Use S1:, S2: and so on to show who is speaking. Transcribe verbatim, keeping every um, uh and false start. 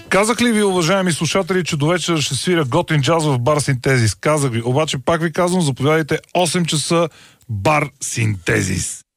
S1: Казах ли ви, уважаеми слушатели, че до вечера ще свиря готин джаз в бар Синтезис? Казах ви, обаче пак ви казвам, заповядайте осем часа бар Синтезис.